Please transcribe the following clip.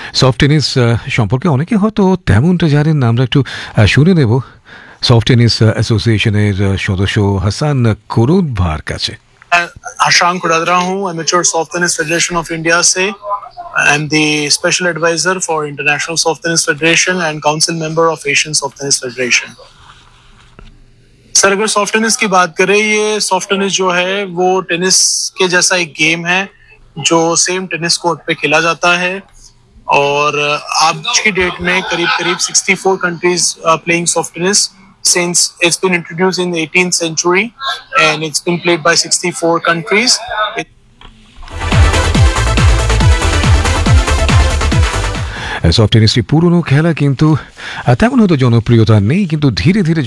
Soft tennis সম্পর্কে অনেকে হয়তো তেমনটা জানেন না, আমরা একটু শুনে নেব সফট টেনিস অ্যাসোসিয়েশনের সদস্য হাসান কুরুদভার কাছে। हशांक कुरादरा हूँ, amateur soft tennis federation of India से। I am the special adviser for international soft tennis federation and council member of Asian soft tennis federation. Sir, अगर सॉफ्ट टेनिस की बात करें, ये सॉफ्ट टेनिस जो है वो टेनिस के जैसा एक गेम है जो सेम टेनिस कोर्ट पे खेला जाता है। और आज की डेट में करीब करीब 64 countries playing soft tennis since it's been introduced in the 18th century and it's been played by 64 countries. Soft টেনিসটি পুরনো খেলা, কিন্তু তেমন হয়তো জনপ্রিয়তা নেই, কিন্তু ধীরে ধীরে